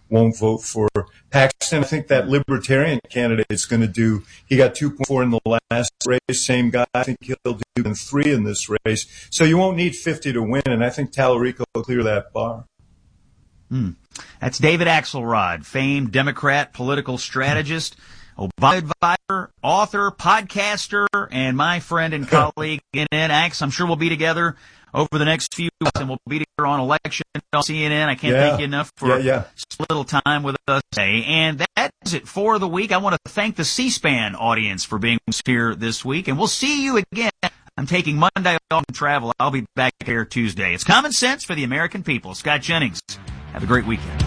won't vote for Paxton. I think that Libertarian candidate is going to do, he got 2.4 in the last race, same guy. I think he'll do 3 in this race. So you won't need 50 to win, and I think Tallarico will clear that bar. That's David Axelrod, famed Democrat political strategist, Obama advisor, author, podcaster, and my friend and colleague in Ax. I'm sure we'll be together over the next few weeks, and we'll be together on election on CNN. I can't thank you enough for a little time with us today. And that is it for the week. I want to thank the C-SPAN audience for being here this week, and we'll see you again. I'm taking Monday off and travel. I'll be back here Tuesday. It's Common Sense for the American people. Scott Jennings. Have a great weekend.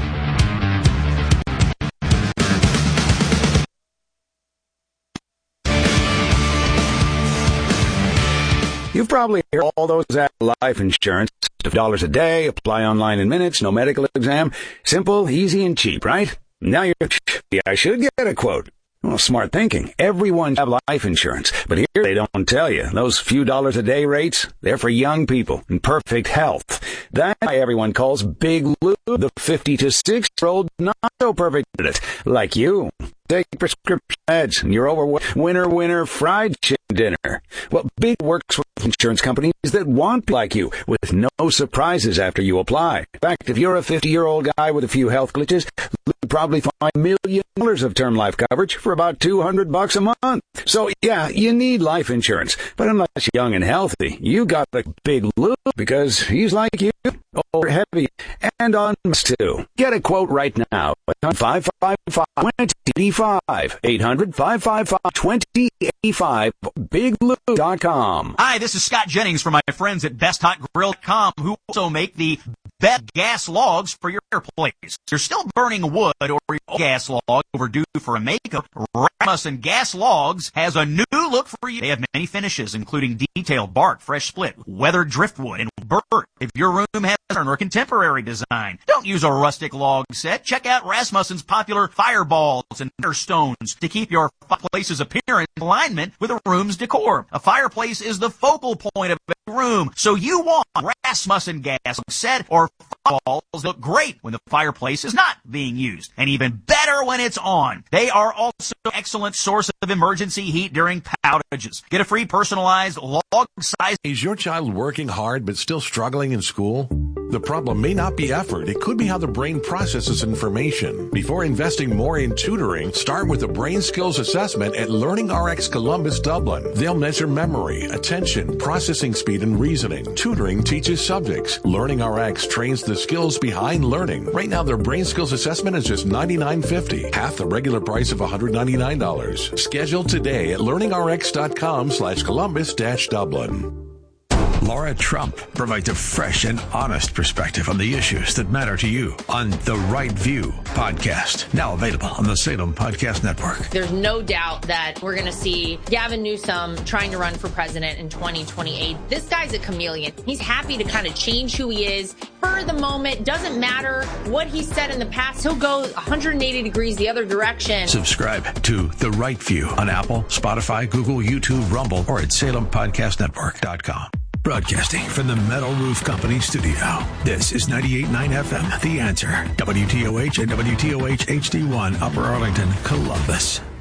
You've probably heard all those ads for life insurance. $50 a day, apply online in minutes, no medical exam. Simple, easy, and cheap, right? Now you're, I should get a quote. Well, smart thinking. Everyone should have life insurance. But here they don't tell you. Those few dollars a day rates, they're for young people in perfect health. That's why everyone calls Big Lou the 50 to 60-year-old not so perfect candidate, like you. Take prescription meds and you're over winner fried chicken dinner. Well, Big works with insurance companies that want people like you with no surprises after you apply. In fact, if you're a 50-year-old guy with a few health glitches, you'll probably find $1 million of term life coverage for about $200 a month. So, yeah, you need life insurance. But unless you're young and healthy, you got the Big Lou because he's like you, over heavy and on too. Get a quote right now. 555-2085. 800-555-2085. BigLou.com. Hi, this is Scott Jennings from my friends at BestHotGrill.com, who also make the best gas logs for your fireplace. You're still burning wood or your gas log overdue for a makeup. Rasmussen Gas Logs has a new look for you. They have many finishes, including detailed bark, fresh split, weathered driftwood, and birch. If your room has modern or contemporary design, don't use a rustic log set. Check out Rasmussen's popular fireballs and stones to keep your fireplace's appearance in alignment with a room's decor. A fireplace is the focal point of a room, so you want Rasmussen gas set or fireballs that look great when the fireplace is not being used, and even better when it's on. They are also an excellent source of emergency heat during power outages. Get a free personalized log size. Is your child working hard but still struggling in school? The problem may not be effort. It could be how the brain processes information. Before investing more in tutoring, start with a brain skills assessment at LearningRx Columbus, Dublin. They'll measure memory, attention, processing speed, and reasoning. Tutoring teaches subjects. LearningRx trains the skills behind learning. Right now, their brain skills assessment is just $99.50, half the regular price of $199. Schedule today at learningrx.com/Columbus-Dublin. Laura Trump provides a fresh and honest perspective on the issues that matter to you on The Right View podcast, now available on the Salem Podcast Network. There's no doubt that we're going to see Gavin Newsom trying to run for president in 2028. This guy's a chameleon. He's happy to kind of change who he is for the moment. Doesn't matter what he said in the past. He'll go 180 degrees the other direction. Subscribe to The Right View on Apple, Spotify, Google, YouTube, Rumble, or at SalemPodcastNetwork.com. Broadcasting from the Metal Roof Company studio. This is 98.9 FM, The Answer. WTOH and WTOH HD1, Upper Arlington, Columbus.